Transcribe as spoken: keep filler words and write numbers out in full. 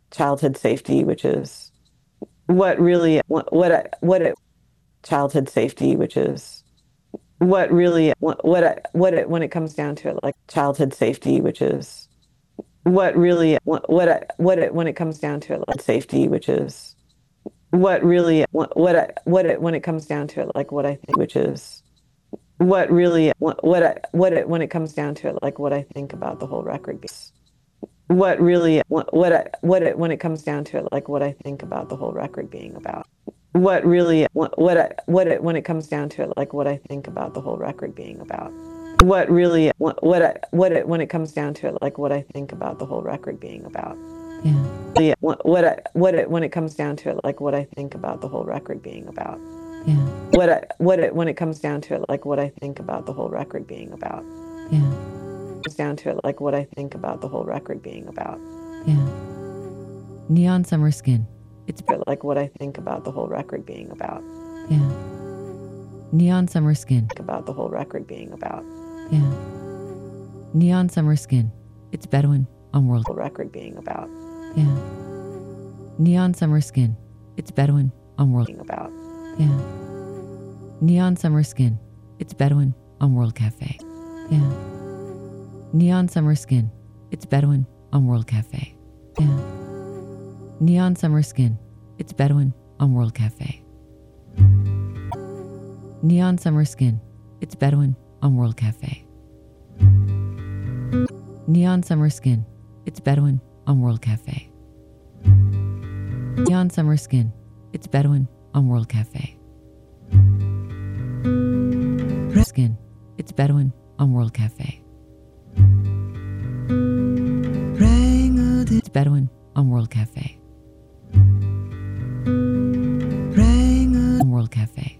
childhood safety, which is what really what what I- what it childhood safety, which is what really what what I- what it when it comes down to it, like childhood safety, which is what really what what I- what it when it comes down to it, like safety, which is what really what what I- what it when it comes down to it, like what I think, which is what really what what I- what it when it comes down to it, like what I think about the whole record being what really what what I- what it when it comes down to it, like what I think about the whole record being about what really what what I- what it when it comes down to it, like what I think about the whole record being about what really what what I- what it when it comes down to it, like what I think about the whole record being about Yeah. yeah what what I- what it when it comes down to it, like what I think about the whole record being about Yeah. what I- what it when it comes down to it, like what I think about the whole record being about Yeah. comes down to it, like what I think about the whole record being about Yeah. Neon Summer Skin. It's like what I think about the whole record being about yeah. Neon Summer Skin. about the whole record being about Yeah. Neon Summer Skin. It's Bedouin on World. the record being about Yeah. Neon Summer Skin. It's Bedouin on World. being about Yeah. Neon Summer Skin. It's Bedouin on World Cafe. Yeah. Neon Summer Skin. It's Bedouin on World Cafe. Yeah. Neon Summer Skin. It's Bedouin on World Cafe. Neon Summer Skin. It's Bedouin on World Cafe. Neon Summer Skin. It's Bedouin on World Cafe. Neon Summer Skin. It's Bedouin on World Cafe. Skin. It's Bedouin on World Cafe. It's Bedouin on World Cafe. On World Cafe.